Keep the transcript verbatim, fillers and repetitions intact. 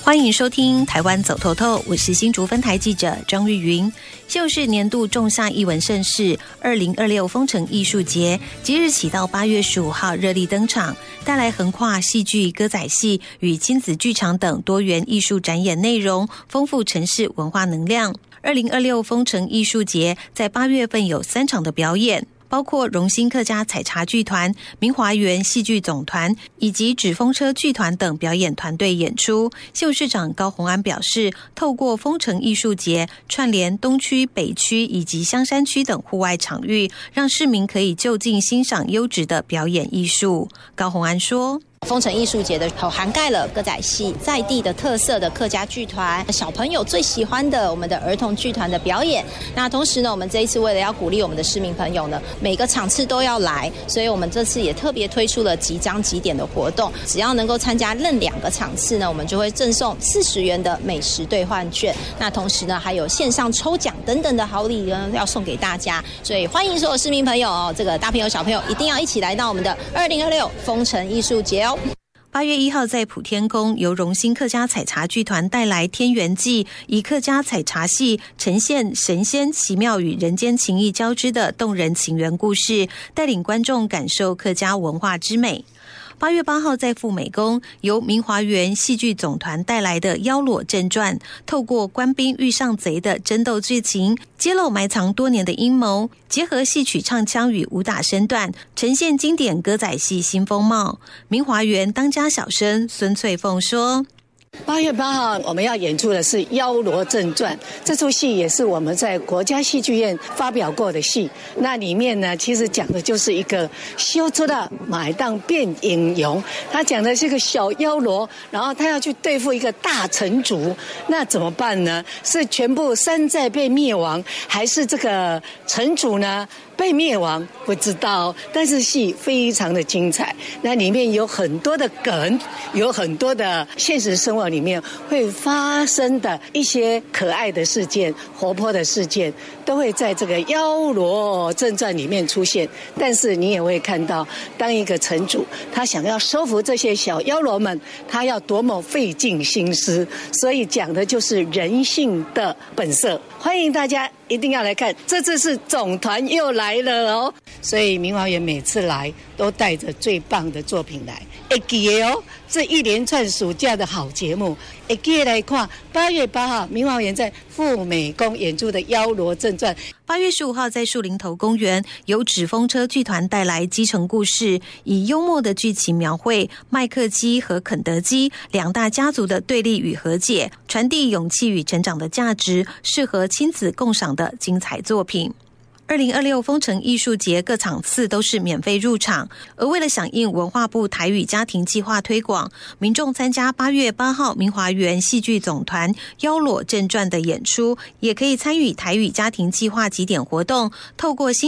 欢迎收听台湾走透透，我是新竹分台记者张玉云。秀是年度仲夏艺文盛事二零二六风城艺术节，即日起到八月十五号热力登场，带来横跨戏剧、歌仔戏与亲子剧场等多元艺术展演内容，丰富城市文化能量。二零二六风城艺术节在八月份有三场的表演，包括荣兴客家采茶剧团、明华园戏剧总团以及纸风车剧团等表演团队演出。秀市长高虹安表示，透过风城艺术节串联东区、北区以及香山区等户外场域，让市民可以就近欣赏优质的表演艺术。高虹安说， 风城艺术节的涵盖了歌仔戏、在地的特色的客家剧团、小朋友最喜欢的我们的儿童剧团的表演。那同时呢，我们这一次为了要鼓励我们的市民朋友呢，每个场次都要来，所以我们这次也特别推出了即将几点的活动，只要能够参加任两个场次呢，我们就会赠送四十元的美食兑换券。那同时呢，还有线上抽奖等等的好礼呢要送给大家，所以欢迎所有市民朋友哦，这个大朋友小朋友一定要一起来到我们的二零二六风城艺术节哦。 八月一号在普天宫，由荣兴客家采茶剧团带来《天元记》，以客家采茶戏呈现神仙奇妙与人间情谊交织的动人情缘故事，带领观众感受客家文化之美。八月八号在富美宫，由明华园戏剧总团带来的《妖裸正传》，透过官兵遇上贼的争斗剧情，揭露埋藏多年的阴谋，结合戏曲唱腔与武打身段，呈现经典歌仔戏新风貌。明华园当家小生孙翠凤说， 八月八号我们要演出的是《妖罗正传》，这出戏也是我们在国家戏剧院发表过的戏。那里面呢，其实讲的就是一个修出了买当变英雄，他讲的是一个小妖罗，然后他要去对付一个大城主，那怎么办呢？是全部山寨被灭亡，还是这个城主呢被灭亡？不知道，但是戏非常的精彩。那里面有很多的梗，有很多的现实生活里面会发生的一些可爱的事件、活泼的事件，都会在这个《妖罗正传》里面出现。但是你也会看到，当一个城主他想要收服这些小妖罗们，他要多么费尽心思。所以讲的就是人性的本色。欢迎大家一定要来看，这次是总团又来了哦。所以明华园每次来都带着最棒的作品来，会记得哦。这一连串暑假的好节目，会记得来看。八月八号，明华园在富美宫演出的《妖罗正传》。 八月十五号在树林头公园，由纸风车剧团带来《基层故事》，以幽默的剧情描绘麦克鸡和肯德基两大家族的对立与和解，传递勇气与成长的价值，适合亲子共赏的精彩作品。二零二六风城艺术节各场次都是免费入场，而为了响应文化部台语家庭计划推广，民众参加八月八号明华园戏剧总团《妖裸正传》的演出，也可以参与台语家庭计划集点活动，透过新